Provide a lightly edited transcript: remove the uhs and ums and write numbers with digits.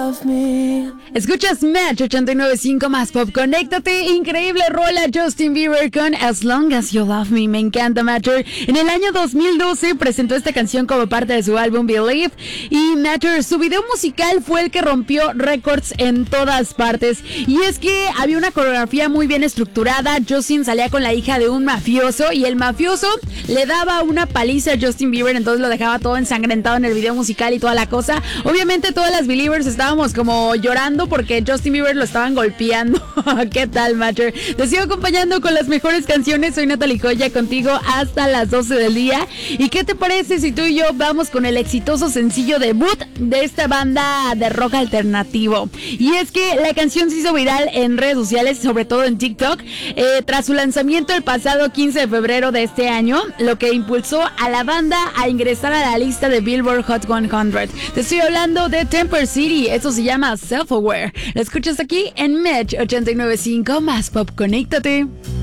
love me. Escuchas Match 89.5 más pop. Conéctate. Increíble rola Justin Bieber con As Long As You Love Me. Me encanta, Matter. En el año 2012 presentó esta canción como parte de su álbum Believe. Y Matter, su video musical fue el que rompió récords en todas partes. Y es que había una coreografía muy bien estructurada. Justin salía con la hija de un mafioso y el mafioso le daba una paliza a Justin Bieber, entonces lo dejaba todo ensangrentado en el video musical y toda la cosa. Obviamente todas las Believers estábamos como llorando porque Justin Bieber lo estaban golpeando. ¿Qué tal, Matter? Te sigo acompañando con las mejores canciones. Soy Natalie Joya contigo hasta las 12 del día. ¿Y qué te parece si tú y yo vamos con el exitoso sencillo debut de esta banda de rock alternativo? Y es que la canción se hizo viral en redes sociales, sobre todo en TikTok, tras su lanzamiento el pasado 15 de febrero de este año, lo que impulsó a la banda a ingresar a la lista de Billboard Hot 100. Te estoy hablando de Temper City. Esto se llama Self-Aware. Lo escuchas aquí en Match 89.5 más pop. Conéctate.